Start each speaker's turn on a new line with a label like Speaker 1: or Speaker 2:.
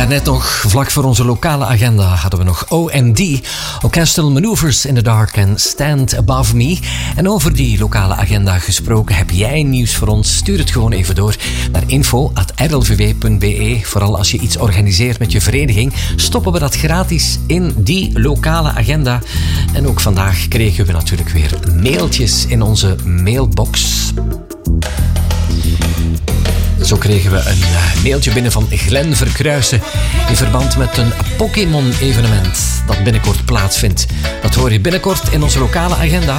Speaker 1: Daarnet nog, vlak voor onze lokale agenda, hadden we nog OMD, Orchestral Maneuvers in the Dark en Stand Above Me. En over die lokale agenda gesproken, heb jij nieuws voor ons? Stuur het gewoon even door naar info@rlvw.be. Vooral als je iets organiseert met je vereniging, stoppen we dat gratis in die lokale agenda. En ook vandaag kregen we natuurlijk weer mailtjes in onze mailbox. Zo kregen we een mailtje binnen van Glenn Verkruijsen in verband met een Pokémon-evenement dat binnenkort plaatsvindt. Dat hoor je binnenkort in onze lokale agenda.